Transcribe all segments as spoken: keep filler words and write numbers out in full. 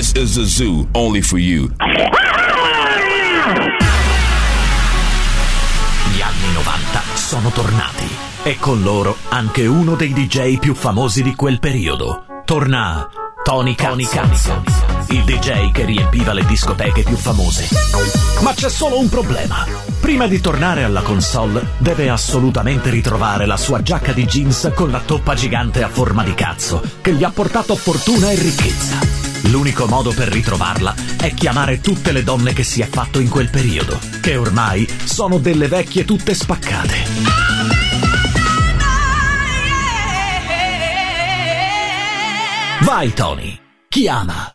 This is a zoo only for you. Gli anni novanta sono tornati e con loro anche uno dei D J più famosi di quel periodo. Torna Tony Cazzo, il D J che riempiva le discoteche più famose. Ma c'è solo un problema. Prima di tornare alla console deve assolutamente ritrovare la sua giacca di jeans con la toppa gigante a forma di cazzo che gli ha portato fortuna e ricchezza. L'unico modo per ritrovarla è chiamare tutte le donne che si è fatto in quel periodo, che ormai sono delle vecchie tutte spaccate. Vai Tony, chiama.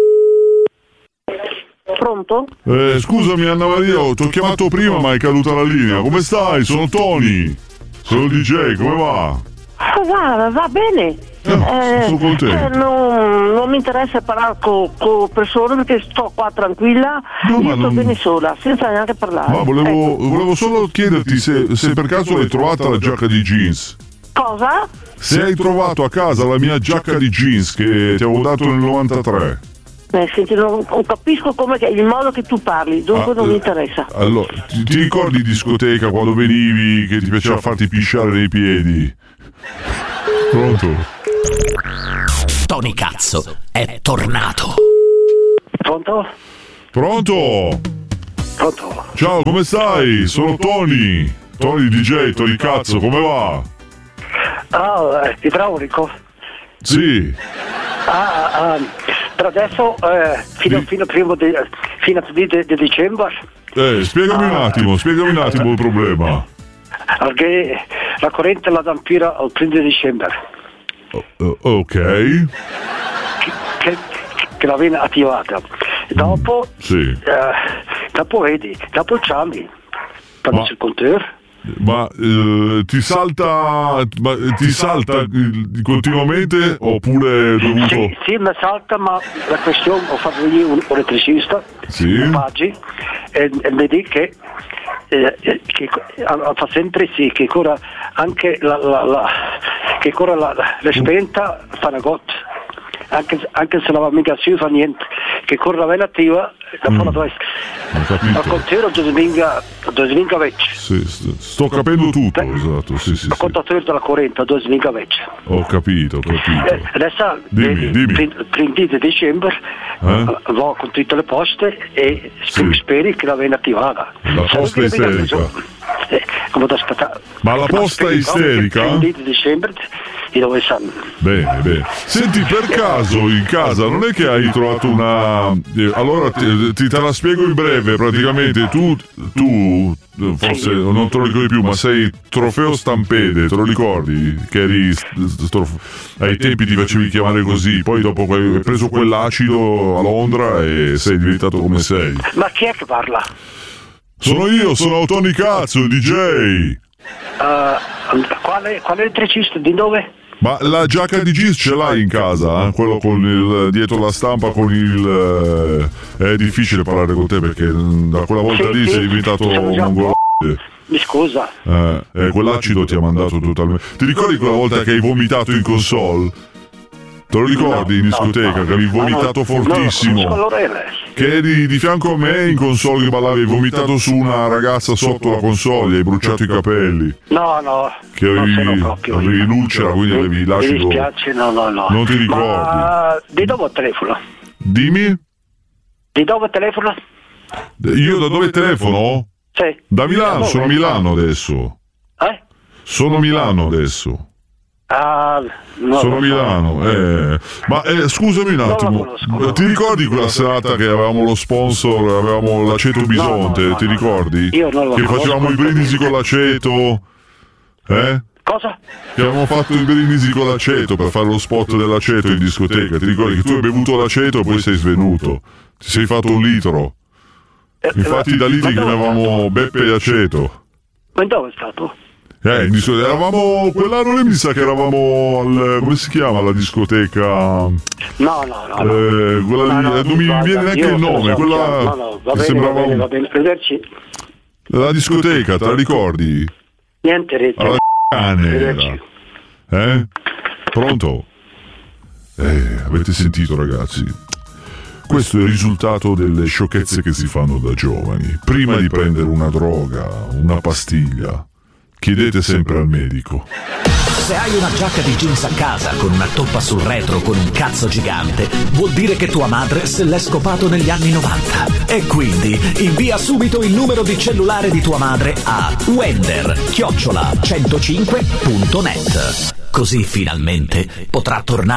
Pronto? Eh, scusami Anna Maria, ti ho chiamato prima ma è caduta la linea. Come stai? Sono Tony. Sono il D J, come va? Va, va bene. Eh, eh, sono contento. Eh, non, non mi interessa parlare con co persone perché sto qua tranquilla. No, io sto non... bene sola, senza neanche parlare. Ma volevo, ecco. volevo solo chiederti se, se per caso hai trovata la giacca di jeans. Cosa? Se hai trovato a casa la mia giacca di jeans che ti avevo dato nel novantatré. Eh, senti, non, non capisco come che, il modo che tu parli, dunque ah, non mi interessa. Allora, ti, ti ricordi in discoteca quando venivi che ti piaceva farti pisciare nei piedi? Pronto? Tony Cazzo è tornato. Pronto? Pronto? Pronto? Ciao, come stai? Sono Tony. Tony D J, Tony Cazzo, come va? Ah, eh, idraulico? Sì. Ah, ah, per adesso, eh, fino, sì. fino, primo di, fino a di, di, di dicembre. Eh, spiegami ah, un attimo, spiegami un attimo il problema. Perché la corrente la dampira al primo di dicembre. Uh, uh, ok. Che, che, che la viene attivata. Dopo, mm, sì. eh, dopo vedi, dopo il chiami, per Ma... il conteur. Ma eh, ti salta ma, ti salta continuamente oppure è dovuto... Sì, sì, mi salta, ma la questione, ho fatto venire un elettricista, sì. un Paggi, e, e mi dice che, eh, che fa sempre sì, che ancora anche la, la, la che ancora la, la spenta fa una gotta, anche, anche se la va mica si fa niente, che ancora la vela attiva la fa la tua al contatore duemilaventi. Sì, sto capendo tutto, Beh, esatto, sì, sì, il contatore della corrente duemilaventi. Ho capito, ho capito. Eh, adesso dimmi, eh, dimmi. il primo di dicembre eh? va con tutte le poste e speri, sì. speri che la venga attivata. La posta isterica. Eh, come da aspettare. Ma la posta isterica? Il primo di dicembre di dove sanno. Bene, bene. Senti, per caso in casa non è che hai trovato una... Eh, allora ti, ti te la spiego in breve, praticamente tu, tu forse sì. non te lo ricordi più, ma sei Trofeo Stampede, te lo ricordi? Che eri ai tempi ti facevi chiamare così, poi dopo hai preso quell'acido a Londra e sei diventato come sei. Ma chi è che parla? Sono io, sono Tony Cazzo, il D J. Uh, quale, quale elettricista? Di dove? Ma la giacca di jeans ce l'hai in casa? Eh? Quello con il dietro la stampa con il... Eh, è difficile parlare con te perché da quella volta sì, lì sì. sei diventato mongolo. Mi scusa. Eh, eh, quell'acido ti ha mandato totalmente... Ti ricordi quella volta che hai vomitato in console? Te lo ricordi no, in discoteca no, no. che avevi vomitato no, fortissimo? No, che eri di fianco a me in console che ballavi, hai vomitato su una ragazza sotto la console, hai bruciato i capelli. No, no. Che avevi, avevi l'ulcera, quindi mi, avevi l'acido. Mi dispiace, no, no, no. Non ti ricordi? Ma di dove telefono? Dimmi? Di dove telefono? Io da dove telefono? Sì. Da Milano, sono a Milano adesso. Eh? Sono a Milano adesso. Ah, no, sono a no, Milano, no. Eh. Ma eh, scusami un attimo, no, ti ricordi quella serata che avevamo lo sponsor, avevamo l'aceto Bisonte, no, no, no, ti ricordi? Io non lo che conosco, facevamo i brindisi con l'aceto, eh? Cosa? Che avevamo fatto i brindisi con l'aceto per fare lo spot dell'aceto in discoteca, ti ricordi che tu hai bevuto l'aceto e poi sei svenuto, ti sei fatto un litro, eh, infatti eh, da lì ti chiamavamo Beppe e Aceto. Ma dove è stato? Eh, eravamo quell'anno lì mi sa che eravamo al, come si chiama la discoteca? No, no, no. Eh, quella no, lì, no, non mi viene neanche il nome, so, quella no, no, va che bene, sembrava va bene, va bene, arrivederci. La discoteca, te la ricordi? Niente, rete. Alla cane era. Eh? Pronto? Eh, avete sentito ragazzi? Questo è il risultato delle sciocchezze che si fanno da giovani. Prima di prendere una droga, una pastiglia, chiedete sempre al medico. Se hai una giacca di jeans a casa con una toppa sul retro con un cazzo gigante, vuol dire che tua madre se l'è scopato negli anni novanta. E quindi invia subito il numero di cellulare di tua madre a wender chiocciola centocinque punto net. Così finalmente potrà tornare